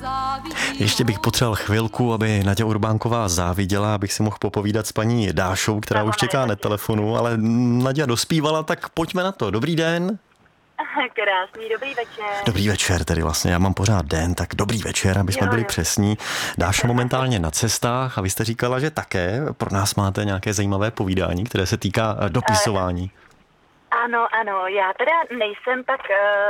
Ještě bych potřeboval chvilku, aby Naďa Urbánková záviděla, abych si mohl popovídat s paní Dášou, která už čeká na telefonu, ale Naďa dospívala, tak pojďme na to. Dobrý den. Krásný, dobrý večer. Dobrý večer, tedy vlastně já mám pořád den, tak dobrý večer, aby jsme byli přesní. Dáša momentálně na cestách a vy jste říkala, že také pro nás máte nějaké zajímavé povídání, které se týká dopisování. Ano, já teda nejsem tak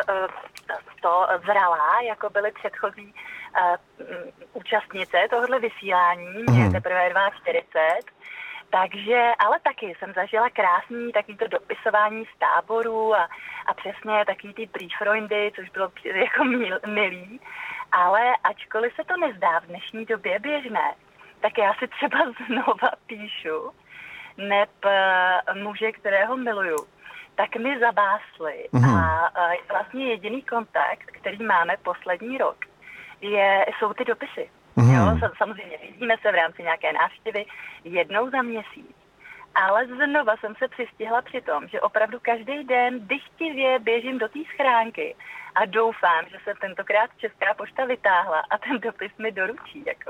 to zralá, jako byly předchozí účastnice tohohle vysílání, mě teprve 42. Takže, ale taky jsem zažila krásný takovýto dopisování z táboru a přesně takový ty briefreundy, což bylo jako milý. Ale ačkoliv se to nezdá v dnešní době běžné, tak já si třeba znova píšu, neb muže, kterého miluju, tak mi zabásli. A vlastně jediný kontakt, který máme poslední rok, jsou ty dopisy. Jo, samozřejmě vidíme se v rámci nějaké návštěvy jednou za měsíc. Ale znova jsem se přistihla při tom, že opravdu každý den dychtivě běžím do té schránky a doufám, že se tentokrát Česká pošta vytáhla a ten dopis mi doručí. Jako.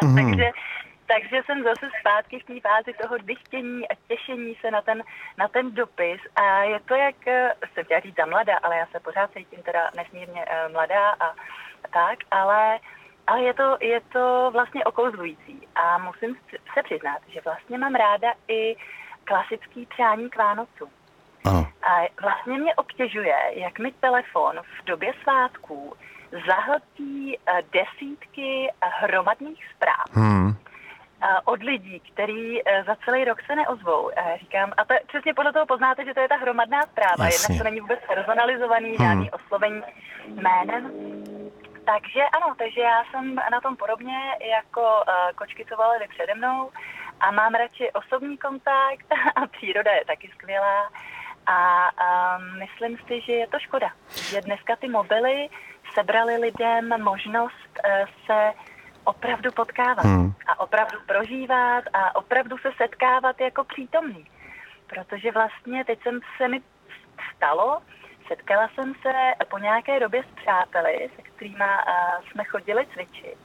Takže jsem zase zpátky v té fázi toho dychtění a těšení se na ten dopis. A je to jak, jsem chtěla říct za mladá, ale já se pořád cítím teda nesmírně mladá a tak, ale je to vlastně okouzlující a musím se přiznat, že vlastně mám ráda i klasický přání k Vánocům. A vlastně mě obtěžuje, jak mi telefon v době svátků zahltí desítky hromadných zpráv od lidí, kteří za celý rok se neozvou. Říkám, a to přesně podle toho poznáte, že to je ta hromadná zpráva. Jasně. Jednak to není vůbec personalizovaný, žádný oslovení jménem. Takže ano, takže já jsem na tom podobně jako kočky, co volily přede mnou a mám radši osobní kontakt a příroda je taky skvělá a myslím si, že je to škoda, že dneska ty mobily sebrali lidem možnost se opravdu potkávat a opravdu prožívat a opravdu se setkávat jako přítomný. Protože vlastně teď se mi stalo, setkala jsem se po nějaké době s přáteli, se kterými jsme chodili cvičit.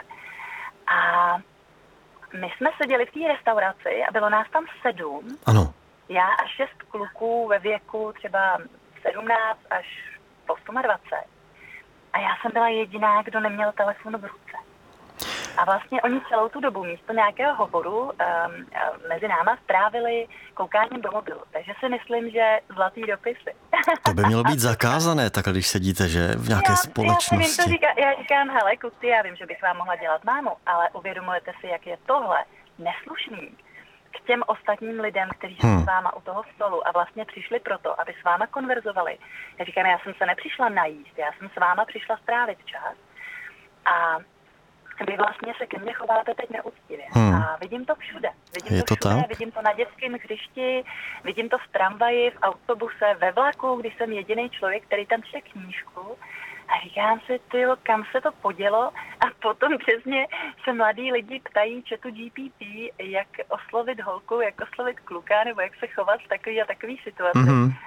A my jsme seděli v té restauraci a bylo nás tam 7. Ano. Já a 6 kluků ve věku třeba 17 až 28. A já jsem byla jediná, kdo neměl telefon v ruce. A vlastně oni celou tu dobu místo nějakého hovoru mezi náma strávili koukáním do mobilu. Takže si myslím, že zlatý dopisy. To by mělo být zakázané, takhle když sedíte, že v nějaké společnosti. Já říkám, hele, kluci, já vím, že bych vám mohla dělat mámu, ale uvědomujete si, jak je tohle neslušný k těm ostatním lidem, kteří jsou s váma u toho stolu a vlastně přišli proto, aby s váma konverzovali. Já říkám, já jsem se nepřišla najíst, já jsem s váma přišla strávit čas. A vy vlastně se ke mně chováte teď neúctivě. A vidím to všude. Vidím to na dětském hřišti, vidím to v tramvaji, v autobuse, ve vlaku, když jsem jediný člověk, který tam čte knížku. A říkám si, tyjo, kam se to podělo? A potom přesně se mladí lidi ptají chatu GPT, jak oslovit holku, jak oslovit kluka, nebo jak se chovat v takový a takový situaci.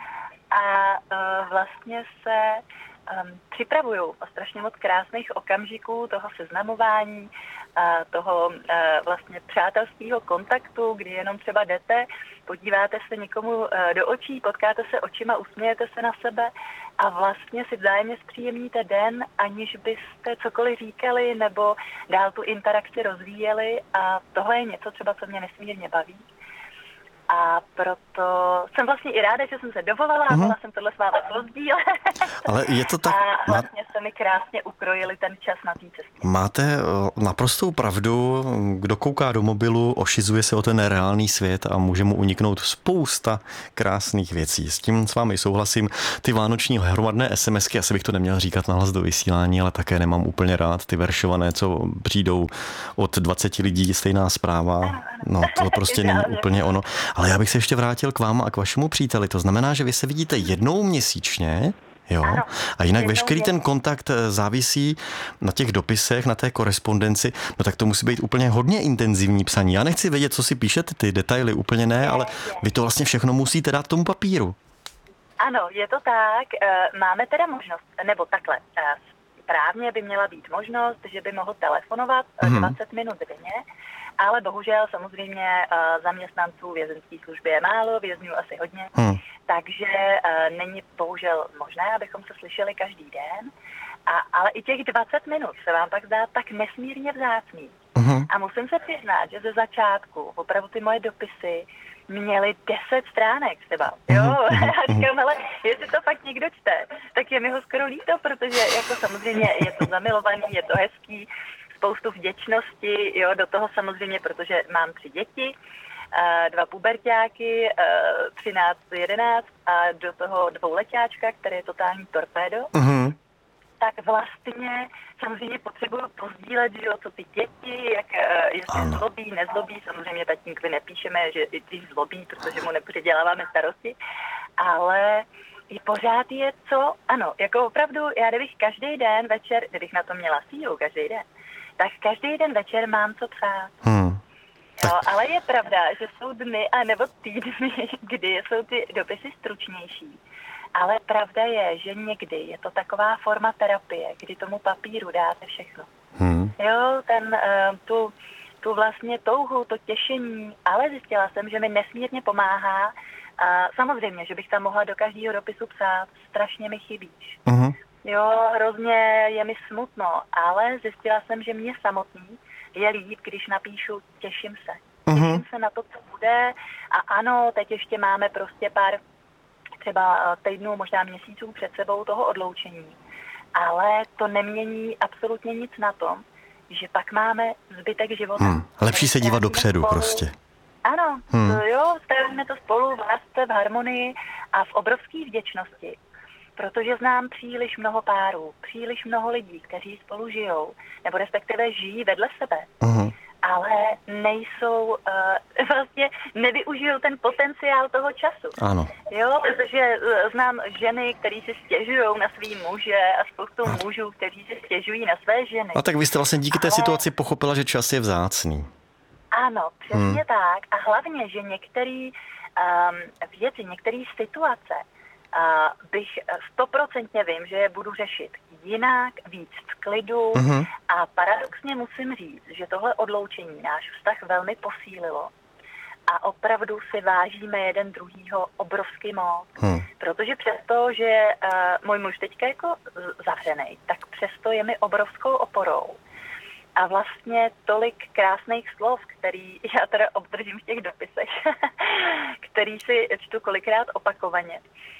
A vlastně se připravují o strašně moc krásných okamžiků toho seznamování, toho vlastně přátelského kontaktu, kdy jenom třeba jdete, podíváte se někomu do očí, potkáte se očima, usmějete se na sebe a vlastně si vzájemně zpříjemníte den, aniž byste cokoliv říkali nebo dál tu interakci rozvíjeli a tohle je něco třeba, co mě nesmírně baví. A proto jsem vlastně i ráda, že jsem se dovolala a mohla jsem tohle s vámi pozdílet. Ale je to tak... A vlastně se mi krásně ukrojili ten čas na té cestě. Máte naprostou pravdu, kdo kouká do mobilu, ošizuje se o ten reálný svět a může mu uniknout spousta krásných věcí. S tím s vámi souhlasím. Ty vánoční hromadné SMSky, asi bych to neměl říkat nahlas do vysílání, ale také nemám úplně rád ty veršované, co přijdou od 20 lidí, stejná zpráva. No to prostě není úplně ono. Ale já bych se ještě vrátil k vám a k vašemu příteli. To znamená, že vy se vidíte jednou měsíčně, jo? Ano, A jinak veškerý ten kontakt závisí na těch dopisech, na té korespondenci. No tak to musí být úplně hodně intenzivní psaní. Já nechci vědět, co si píšete, ty detaily úplně ne, ale vy to vlastně všechno musíte dát tomu papíru. Ano, je to tak. Máme teda možnost, nebo takhle, správně by měla být možnost, že by mohl telefonovat 20 minut denně, ale bohužel samozřejmě zaměstnanců vězeňské služby je málo, vězňů asi hodně, takže není bohužel možné, abychom se slyšeli každý den, ale i těch 20 minut se vám pak zdá tak nesmírně vzácný. A musím se přiznat, že ze začátku opravdu ty moje dopisy měly 10 stránek třeba, jo, a říkám, ale jestli to fakt někdo čte, tak je mi ho skoro líto, protože jako samozřejmě je to zamilovaný, je to hezký, spoustu vděčnosti, jo, do toho samozřejmě, protože mám 3 děti, 2 puberťáky, 13, 11 a do toho 2letáčka, který je totální torpédo. Tak vlastně samozřejmě potřebuju pozdílet, že jo, co ty děti, jak jestli zlobí, nezlobí, samozřejmě tatínkovi nepíšeme, že i zlobí, protože mu nepředěláváme starosti, ale i pořád je co, ano, jako opravdu, já kdybych každý den večer, kdybych na to měla sílu každý den, tak každý den večer mám co psát. Jo, ale je pravda, že jsou dny a nebo týdny, kdy jsou ty dopisy stručnější. Ale pravda je, že někdy je to taková forma terapie, kdy tomu papíru dáte všechno. Jo, tu vlastně touhu, to těšení, ale zjistila jsem, že mi nesmírně pomáhá. Samozřejmě, že bych tam mohla do každého dopisu psát, strašně mi chybíš. Jo, hrozně je mi smutno, ale zjistila jsem, že mě samotný je líp, když napíšu těším se. Těším se na to, co bude a ano, teď ještě máme prostě pár třeba týdnů, možná měsíců před sebou toho odloučení. Ale to nemění absolutně nic na tom, že pak máme zbytek života. Lepší se dívat dopředu spolu. Prostě. Ano, jo, stavíme to spolu v lásce, v harmonii a v obrovské vděčnosti. Protože znám příliš mnoho párů, příliš mnoho lidí, kteří spolu žijou, nebo respektive žijí vedle sebe. Ale nejsou, vlastně nevyužijou ten potenciál toho času. Ano. Jo, protože znám ženy, které si stěžují na svý muže a spoustu mužů, kteří si stěžují na své ženy. A tak vy jste vlastně díky té situaci pochopila, že čas je vzácný. Ano, přesně tak. A hlavně, že některé věci, některé situace bych 100% vím, že je budu řešit jinak, víc v klidu a paradoxně musím říct, že tohle odloučení náš vztah velmi posílilo a opravdu si vážíme jeden druhýho obrovský moc, protože přesto, že můj muž teďka jako zavřenej, tak přesto je mi obrovskou oporou. A vlastně tolik krásných slov, který já teda obdržím v těch dopisech, který si čtu kolikrát opakovaně,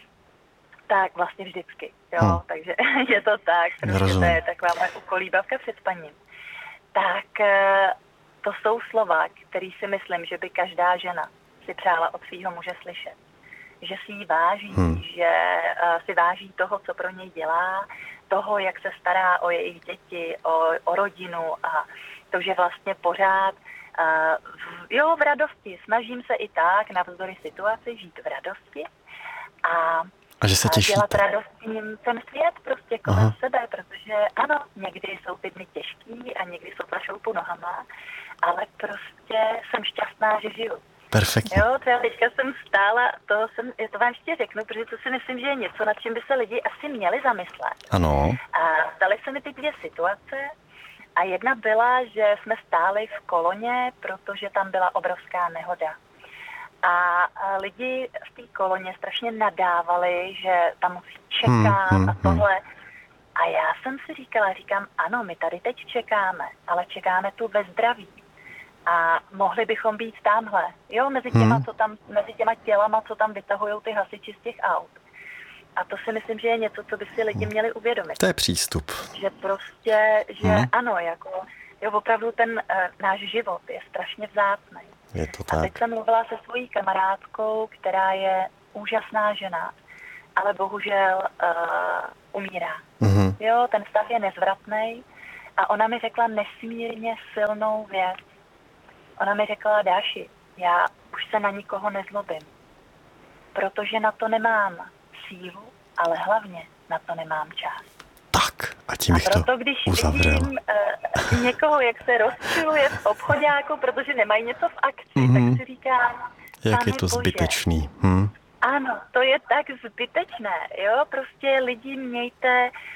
tak vlastně vždycky, jo, takže je to tak, protože to je taková moje ukolíbavka před spaním. Tak to jsou slova, které si myslím, že by každá žena si přála od svého muže slyšet. Že si jí váží, že si váží toho, co pro něj dělá, toho, jak se stará o jejich děti, o rodinu a to, že vlastně pořád v radosti. Snažím se i tak navzdory situaci žít v radosti a že se těšíte. Dělat radostním ten svět prostě kolem sebe, protože ano, někdy jsou ty dny těžký a někdy jsou šoupu nohama, ale prostě jsem šťastná, že žiju. Perfektně. Jo, třeba teďka jsem stála, to vám ještě řeknu, protože to si myslím, že je něco, nad čím by se lidi asi měli zamyslet. Ano. A staly se mi ty 2 situace a jedna byla, že jsme stáli v koloně, protože tam byla obrovská nehoda. A lidi v té koloně strašně nadávali, že tam musí čekat a tohle. A já jsem si říkám, ano, my tady teď čekáme, ale čekáme tu ve zdraví. A mohli bychom být tamhle, jo, mezi těma tělama, co tam vytahujou ty hasiči z těch aut. A to si myslím, že je něco, co by si lidi měli uvědomit. To je přístup. Že prostě, ano, jako, jo, opravdu ten náš život je strašně vzácný. Je to tak. A teď jsem mluvila se svojí kamarádkou, která je úžasná žena, ale bohužel umírá. Jo, ten stav je nezvratný a ona mi řekla nesmírně silnou věc. Ona mi řekla, Dáši, já už se na nikoho nezlobím, protože na to nemám sílu, ale hlavně na to nemám čas. Tak, a tím bych proto, když vidím někoho, jak se rozčiluje v obchoďáku, protože nemají něco v akci, tak si říkám, jak je to zbytečný. Ano, to je tak zbytečné, jo, prostě lidi mějte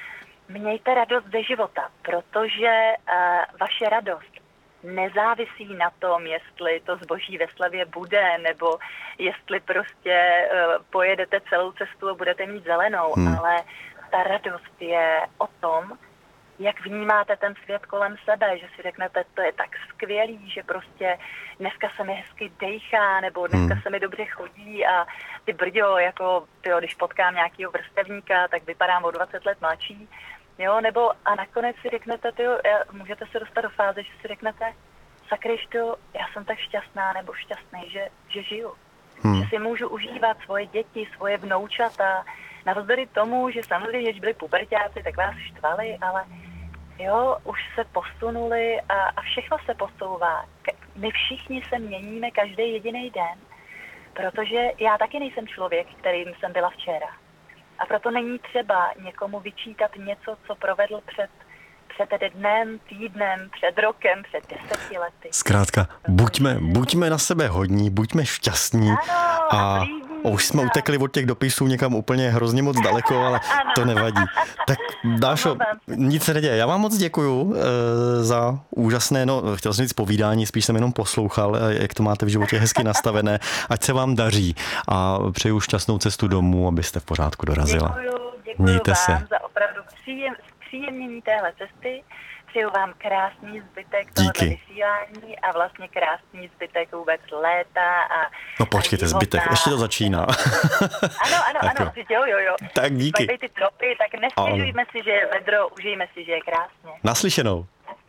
mějte radost ze života, protože vaše radost nezávisí na tom, jestli to zboží ve slevě bude, nebo jestli prostě pojedete celou cestu a budete mít zelenou, ale ta radost je o tom, jak vnímáte ten svět kolem sebe, že si řeknete, to je tak skvělý, že prostě dneska se mi hezky dejchá, nebo dneska se mi dobře chodí a ty brďo, jako tyjo, když potkám nějakýho vrstevníka, tak vypadám o 20 let mladší, jo, nebo a nakonec si řeknete, tyjo, můžete se dostat do fáze, že si řeknete, sakryšto, já jsem tak šťastná nebo šťastný, že žiju. Že si můžu užívat svoje děti, svoje vnoučata, navzdory tomu, že samozřejmě, když byli puberťáci, tak vás štvali, ale jo, už se posunuli a všechno se posouvá. My všichni se měníme každý jediný den, protože já taky nejsem člověk, kterým jsem byla včera. A proto není třeba někomu vyčítat něco, co provedl před dnem, týdnem, před rokem, před 10 lety. Zkrátka, buďme na sebe hodní, buďme šťastní. Ano, a už jsme utekli od těch dopisů někam úplně hrozně moc daleko, ale to nevadí. Tak Dášo, nic se neděje. Já vám moc děkuju za úžasné, chtěl jsem říct povídání, spíš jsem jenom poslouchal, jak to máte v životě hezky nastavené. Ať se vám daří a přeju šťastnou cestu domů, abyste v pořádku dorazila. Děkuju Mějte vám se. za opravdu příjemnění téhle cesty. Přeju vám krásný zbytek tohoto vysílání a vlastně krásný zbytek vůbec léta. No počkejte, zbytek, ještě to začíná. Ano, jo. Tak díky. Pak ty tropy, tak nestěžujme si, že je vedro, užijme si, že je krásně. Naslyšenou.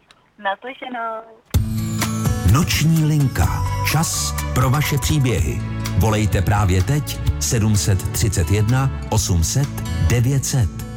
Noční linka. Čas pro vaše příběhy. Volejte právě teď 731 800 900.